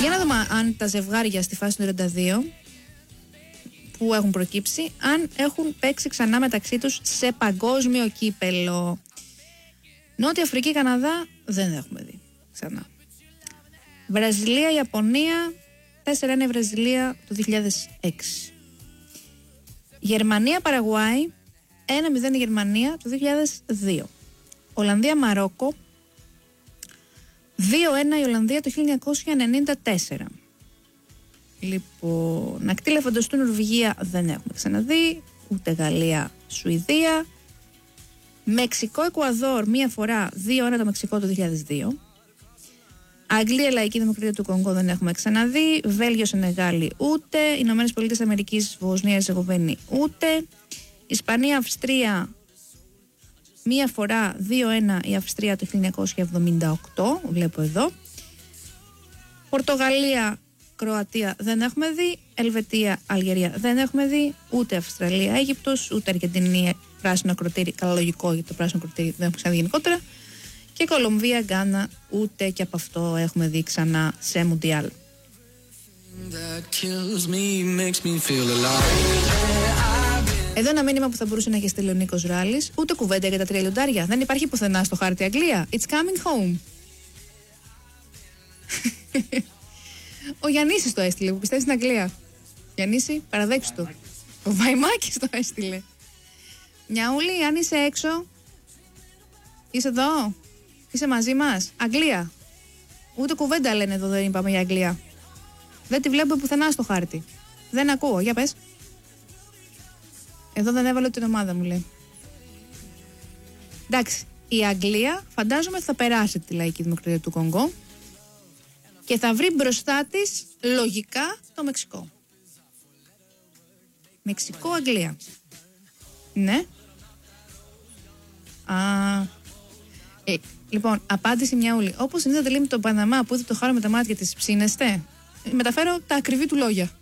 Για να δούμε αν τα ζευγάρια στη φάση του 32 που έχουν προκύψει, αν έχουν παίξει ξανά μεταξύ τους σε παγκόσμιο κύπελο. Νότια Αφρική, Καναδά δεν έχουμε δει ξανά. Βραζιλία, Ιαπωνία, 4-1 η Βραζιλία το 2006. Γερμανία, Παραγουάη, 1-0 η Γερμανία το 2002. Ολλανδία, Μαρόκο, 2-1 η Ολλανδία το 1994. Λοιπόν, ακτή Ελεφαντοστού, Νορβηγία δεν έχουμε ξαναδεί, ούτε Γαλλία, Σουηδία. Μεξικό, Εκουαδόρ, μία φορά, 2-1 το Μεξικό το 2002. Αγγλία, Λαϊκή Δημοκρατία του Κονγκό δεν έχουμε ξαναδεί. Βέλγιο, Σενεγάλη ούτε. Ηνωμένες Πολιτείες Αμερικής, Βοσνία, Ερζεγοβίνη ούτε. Ισπανία, Αυστρία, μία φορά, 2-1 η Αυστρία το 1978, βλέπω εδώ. Πορτογαλία, Κροατία δεν έχουμε δει. Ελβετία, Αλγερία δεν έχουμε δει. Ούτε Αυστραλία, Αίγυπτος, ούτε Αργεντινή, πράσινο ακροτήρι. Καλά, λογικό, γιατί το πράσινο ακροτήρι δεν έχουμε ξαναδεί γενικότερα. Και Κολομβία, Γκάνα, ούτε και από αυτό έχουμε δει ξανά σε Μουντιάλ. Εδώ ένα μήνυμα που θα μπορούσε να έχει στείλει ο Νίκος Ράλης. Ούτε κουβέντα για τα 3 λιοντάρια. Δεν υπάρχει πουθενά στο χάρτη Αγγλία. It's coming home. Ο Γιαννήσης το έστειλε που πιστεύει στην Αγγλία. Γιαννήση, παραδέξου το. Ο Βαϊμάκης το έστειλε. Νιαούλη, αν είσαι έξω, είσαι εδώ, είσαι μαζί μας. Αγγλία. Ούτε κουβέντα λένε εδώ, δεν είπαμε για Αγγλία. Δεν τη βλέπω πουθενά στο χάρτη. Δεν ακούω, για πες. Εδώ δεν έβαλε την ομάδα μου, λέει. Εντάξει, η Αγγλία φαντάζομαι θα περάσει τη Λαϊκή Δημοκρατία του Κονγκό και θα βρει μπροστά της λογικά το Μεξικό. Μεξικό-Αγγλία. Ναι. Λοιπόν, απάντηση Μιαούλη. Όπως συνήθως λέμε το Παναμά που είδε το χάρο με τα μάτια της, ψήνεστε. Μεταφέρω τα ακριβή του λόγια.